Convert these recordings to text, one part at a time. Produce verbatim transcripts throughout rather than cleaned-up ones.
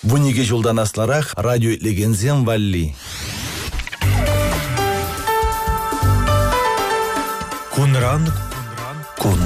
Вуниге жолдан асларах радио легензем валли. Кунран кун.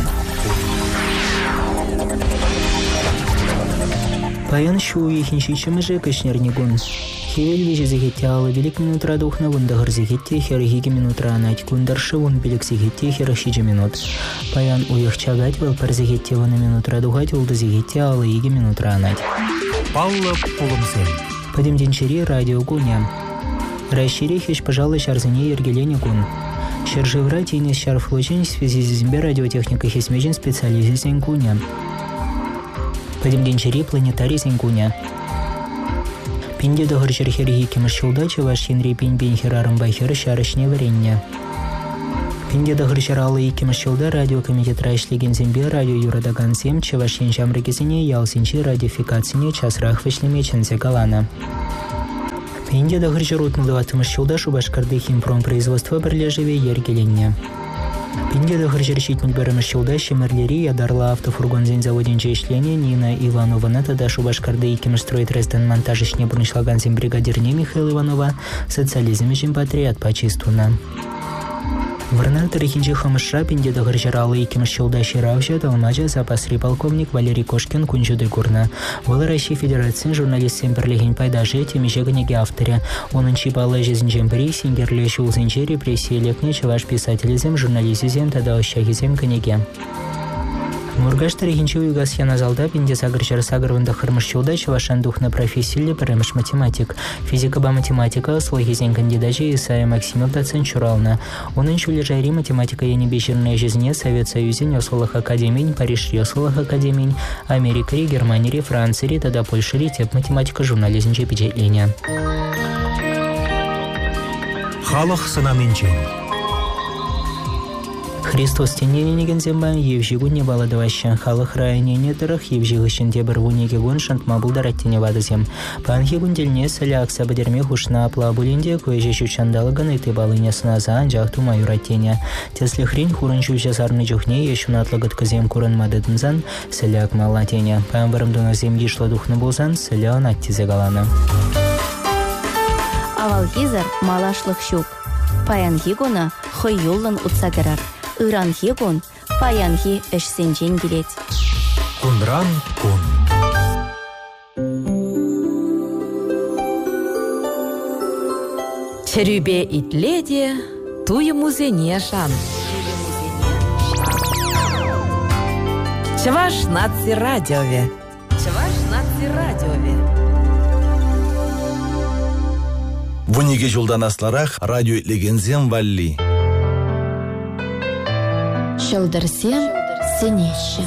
Паян шу ехинши чымыжы кышнернигун. Хевел вежі зегетте алы велик минутра духна вундағыр зегетте херхиге минутра анать кундаршы вун белик зегетте херхиже минут. Паян уйық чагать вал пар зегетте вуны минутра духать улды зегетте алы еге минутра анать. Палла пулымсен. Падемденчери радио гуня. Расшири хеш, пожалуй, шарзыне ергелене гун. Шержевра тейнес шарфлочен в связи с зембе радиотехника хесмежен специализисен гуня. Падемденчери планетарий сен гуня. Пинде дохыр жерхерги кемышчулда чеваш енри пинбен херарым байхеры шарышне варенне. Пинде дохыр жералы и кемышчулда радиокомитет райшлеген зембе радио юрадаган сем чеваш ен жамрыгезине ялсенчи радиофикацине часрах вышнемечензе галана. Пинде дохыр жерутнылыва тымышчулда шубашкарды химпромпроизводство бірлежеве ергеленне. Пинде дохыр жерчитнік бірімішчулда шемерлери ядарла автофургонзен заводенче ишлене Нина Ивановна тада шубашкарды икемштроит рестен монтажышне бұрнышлаганзен бригадирне Михаил Иванова социализм ежен патриот почистуна. Варнар тарихинче хамышра пинде дохыр жералы икемштчулда ширавча талмача запасри полковник Валерий Кошкин кунчуды курна. Вала Россия Федерациян журналистсен бірлеген пайдажы темеше гынеге авторы. Оның чипалы жезінчен бірі сенгерлі шулзенче репрессия лекне чеваш писателизм журналистизм тада ощахизм гынеге. Мургаш тарихинче уйгас яна залда пинде сагырчар сагырвында хырмышчулда чевашан духна профессийлі біріміш математик. Физика ба математика слогизен кандидачы Исайя Максимов доцент чурална. Оның чулі жайри математика яне бешерная жизне Совет Союзен Йосолах Академин, Париж Йосолах Академин, Америкари, Германири, Францири, тада Польшири теп математика журнализмче печатления. Халық сынаминчен. Христос тененеген зембан евжигу не баладыващан халық районене дырых евжигышын дебір вунеге гун шантма булдараттене вадызем. Панхи гундельне саля акса бадерме хушна апла булинде көже шучандалыган иты балыне сыназа анжақту майураттене. Тесли хрень хурын шучасарны жухне ешун атлагат кызем курын мадыдынзан саля акмалатене. Пан варымдуна зем ешла духны болзан саля анаттизе галаны. Авалгизар малашлық щук. Паянхи гуна хой юллан утсагырар. Иранхи гун, паянхи эшсенчен билет. Кунран кун. Черюбе итледе, туе музене шан. Чеваш наци радиове. Чеваш наци радиове. Вуниге жолдан асларах радио легензем валли. Шылдырсем сенеші.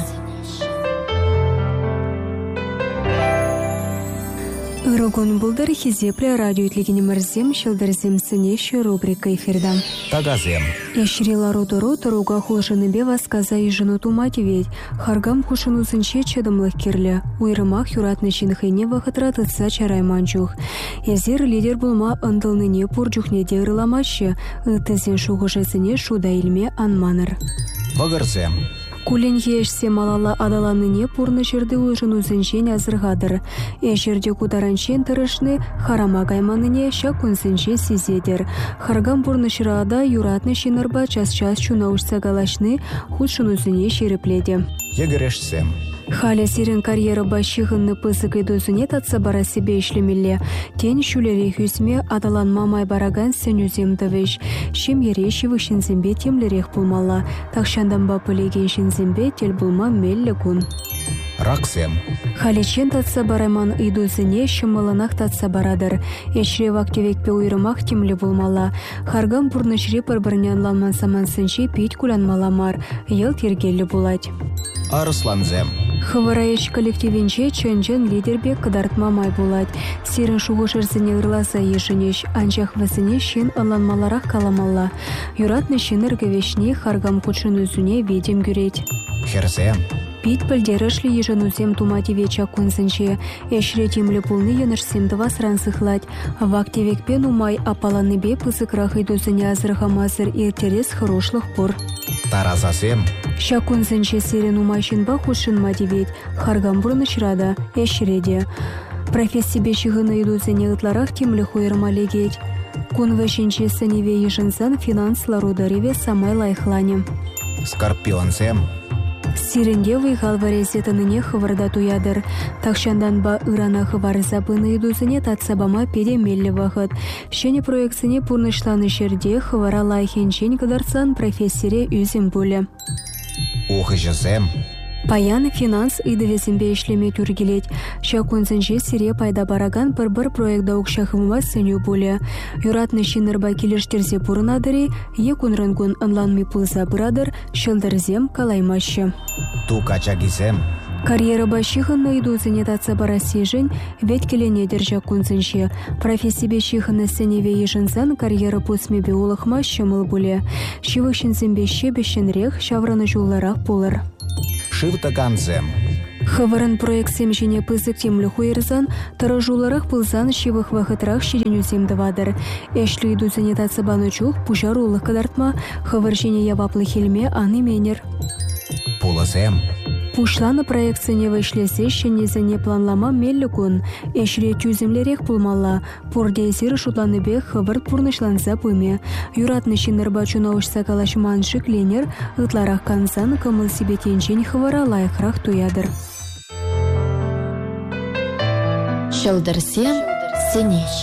Урагон булдар хизепле радио итлегені мәрзем шылдырсем сенеші рубрика эфирда. Тагазем. Яшрила родору торуга хулшыны бе сказа и жену тумати ведь. Харгам хушыну сынче чедымлых керле. Уйрымах юратны чинхайне вахытратыца чарай манчух. Язер лидер булма ындылныне пурчухне дегрыламаще. Тезен шуғышесіне шуда илме анманыр. Вагарзем. Кулен ешсе малала адаланыне пурны жерді ұжын үзінчен азырғадыр. Эшерде кударанчен тұрышны харама гайманыне шак күнсінчен сезедер. Харгам пурны шырада юратны шинырба час-час чуна ұшса галашны худшын үзіне шерепледе. Егерешсем. Халя сирен карьера башығынны пысық едозуне татса бара себе ишлемеле. Тен шулере хүсме адалан мамай бараган сен үземді веш. Шем ереші вышын зембе темлерек булмала. Такшандан бапылеген шын зембе тел булма мелле күн. Раксем. Халечен татса барайман идозуне шымылынақ татса барадыр. Эшре вактевекпе уйрымақ темле булмала. Харгам пурнышре пырбырнян ланман саман сынче пить кулянмаламар. Ел тергелі булать. Арсланзем. Хывараеш коллективинче чөнчен лидербек кыдартма май булать. Сирен шуғышырзыне ырласа ешінеш, анчах вәсіне шин ыланмаларақ каламалла. Юратны шиныр гөвешне харгам кучын үзуне ведем гүрет. Херзем. Пит пілдерішлі еженузем тумативеча күнсінче. Эшре темлі пулны енішсемді васран сықлать. Вактевекпен умай апаланы бе пысықрақ идузыне азырғамазыр ертерес хорошлық пор. Таразасем. Шакунсенче сирен умайшын ба хушын мадивет. Харгам бұрны шырада, эшреде. Профессия бешігіні идузене ытларах темлі хуйырмалегет. Кун вәшінче сәневе ешінсан финанслар удареве самай лайхлане. Скорпионсем. Сиренде выйғал варезетініне хывырда туядыр. Тақшандан ба ырана хывар запыны идузене татсабама перемелі вағыт. Шене проектсіне пурнышланы жерде хывара лайхенчен кыдарсан профессире үзім бөлі. Ухыжызем. Паян финанс идывесімбе ішлеме түргелет. Шакунзінже сире пайда бараган бір-бір проекта ұқшақымыма сөню бөлі. Юратны шинырба келештерзе бұрынадыры, екунрынгун ынланмы пылза бұрадыр, шылдырзем калаймашы. Ту качагизем. Карьера башихынны идузыне татса барасижын, вет келенедер жакунзінше. Профессия бешихынны сеневе ежінзан карьера пусмебе улықма шымыл бөлі. Шивықшынзімбе шебешінрех шавраны жуларақ болыр. Шывтаганзем. Хывырын проектсем жіне пызык темлі хуйырзан, тары жуларақ пылзан шивық вақытрах шеденюземді вадыр. Эшлі идузыне татса баны чух пужар улық кадартма, хывыр жіне яваплы хелме аны менер. Пулызем. Пушланы проектсіне вышлесе шенезіне планлама мелі күн. Эшре тюземлерек пулмалла. Пурде зир шутланы бе хывыр пурнышланса пыме. Юратны шинырба чунаушса калашманшы кленер, ытларақ кансан кымыл сибетенчен хывыра лайықрақ туядыр. Шылдырсем сенеш.